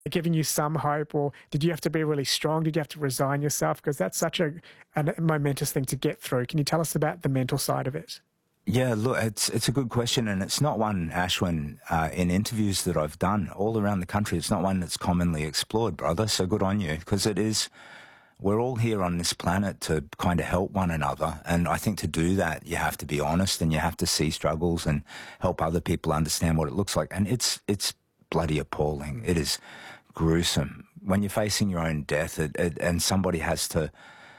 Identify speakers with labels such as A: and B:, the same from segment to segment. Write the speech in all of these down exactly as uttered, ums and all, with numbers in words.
A: giving you some hope, or did you have to be really strong? Did you have to resign yourself? Because that's such a, a momentous thing to get through. Can you tell us about the mental side of it?
B: Yeah, look, it's it's a good question, and it's not one, Ashwin, uh, in interviews that I've done all around the country, it's not one that's commonly explored, brother, so good on you, because it is, we're all here on this planet to kind of help one another, and I think to do that, you have to be honest, and you have to see struggles and help other people understand what it looks like, and it's it's bloody appalling. It is gruesome. When you're facing your own death, it, it, and somebody has to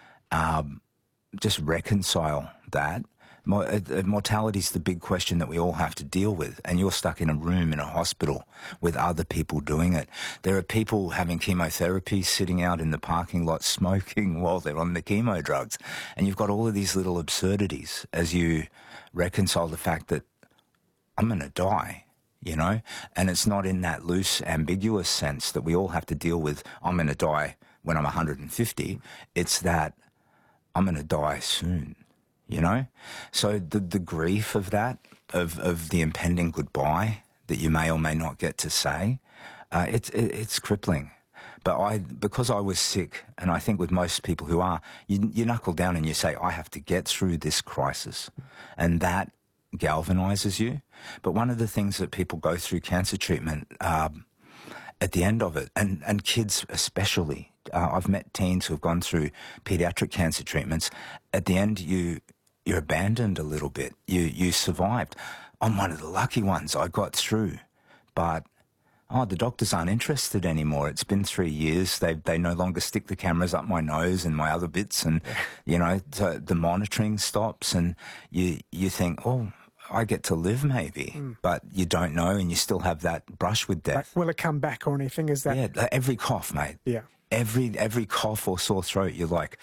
B: um, just reconcile that. Mortality is the big question that we all have to deal with, and you're stuck in a room in a hospital with other people doing it. There are people having chemotherapy, sitting out in the parking lot smoking while they're on the chemo drugs, and you've got all of these little absurdities as you reconcile the fact that I'm going to die, you know, and it's not in that loose, ambiguous sense that we all have to deal with, I'm going to die when I'm one hundred fifty. It's that I'm going to die soon. You know, so the the grief of that, of of the impending goodbye that you may or may not get to say, uh, it's it, it's crippling. But I, because I was sick, and I think with most people who are, you, you knuckle down and you say, I have to get through this crisis, and that galvanizes you. But one of the things that people go through cancer treatment um, at the end of it, and and kids especially. Uh, I've met teens who have gone through pediatric cancer treatments. At the end, you, you're abandoned a little bit. You, you survived. I'm one of the lucky ones. I got through. But, oh, the doctors aren't interested anymore. It's been three years. They, they no longer stick the cameras up my nose and my other bits. And, you know, so the monitoring stops. And you, you think, oh, I get to live maybe. Mm. But you don't know, and you still have that brush with death.
A: Like, will it come back or anything? Is that...
B: Yeah, every cough, mate.
A: Yeah.
B: Every every cough or sore throat, you're like,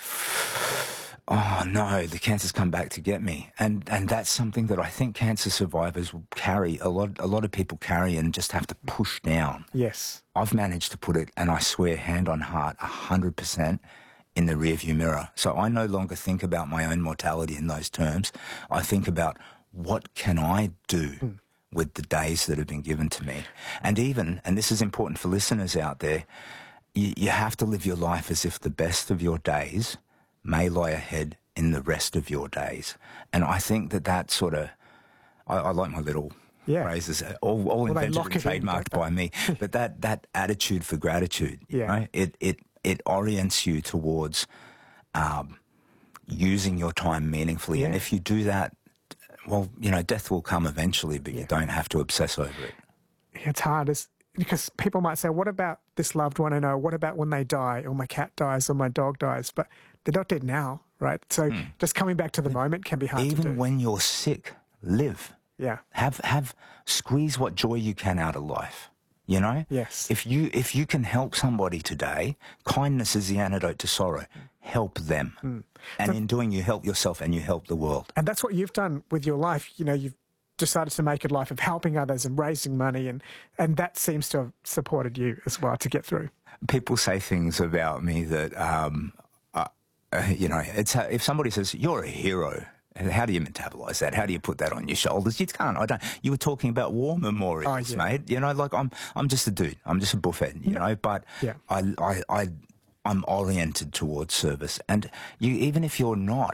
B: oh no, the cancer's come back to get me, and and that's something that I think cancer survivors will carry. A lot a lot of people carry and just have to push down.
A: Yes,
B: I've managed to put it, and I swear, hand on heart, a hundred percent in the rearview mirror. So I no longer think about my own mortality in those terms. I think about what can I do. Mm. with the days that have been given to me, and even, and this is important for listeners out there. You, you have to live your life as if the best of your days may lie ahead in the rest of your days. And I think that that sort of, I, I like my little yeah. phrases, all, all well, invented and trademarked in, by me, but that, that attitude for gratitude, you yeah. know, it, it, it orients you towards um, using your time meaningfully. Yeah. And if you do that, well, you know, death will come eventually, but yeah. you don't have to obsess over it.
A: It's hard, it's, because people might say, what about this loved one I know? What about when they die, or my cat dies, or my dog dies? But they're not dead now, right? So mm. just coming back to the moment can be hard
B: Even
A: to do.
B: Even when you're sick, live.
A: Yeah.
B: Have, have, squeeze what joy you can out of life, you know?
A: Yes.
B: If you, if you can help somebody today, kindness is the antidote to sorrow. Help them. Mm. And so, in doing, you help yourself and you help the world.
A: And that's what you've done with your life. You know, you've decided to make a life of helping others and raising money, and, and that seems to have supported you as well to get through.
B: People say things about me that, um, uh, uh, you know, it's uh, if somebody says, you're a hero, how do you metabolize that? How do you put that on your shoulders? You can't. I don't. You were talking about war memorials, oh, yeah. mate. You know, like I'm, I'm just a dude. I'm just a buffet, you yeah. know, but
A: yeah.
B: I, I, I, I'm oriented towards service. And you, even if you're not,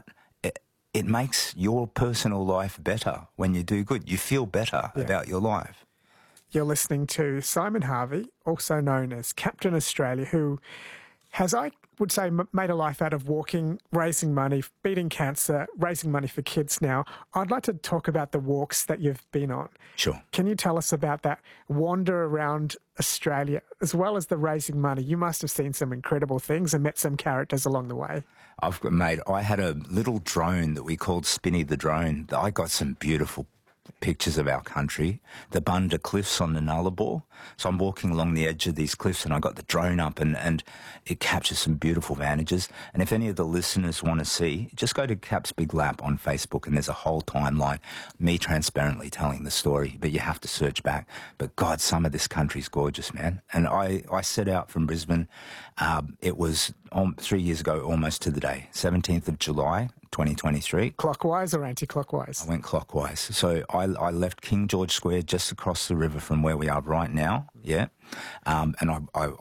B: it makes your personal life better when you do good. You feel better yeah. about your life.
A: You're listening to Simon Harvey, also known as Captain Australia, who has, I would say, made a life out of walking, raising money, beating cancer, raising money for kids now. I'd like to talk about the walks that you've been on.
B: Sure.
A: Can you tell us about that wander around Australia, as well as the raising money? You must have seen some incredible things and met some characters along the way.
B: I've got, mate, I had a little drone that we called Spinny the Drone. I got some beautiful pictures of our country, the Bunda Cliffs on the Nullarbor. So I'm walking along the edge of these cliffs and I got the drone up and, and it captures some beautiful vantages. And if any of the listeners want to see, just go to Cap's Big Lap on Facebook and there's a whole timeline, me transparently telling the story, but you have to search back. But God, some of this country's gorgeous, man. And I, I set out from Brisbane. Um, it was um, three years ago, almost to the day, seventeenth of July, twenty twenty-three.
A: Clockwise or anti-clockwise?
B: I went clockwise. So I, I left King George Square just across the river from where we are right now, yeah. Um, and I, I,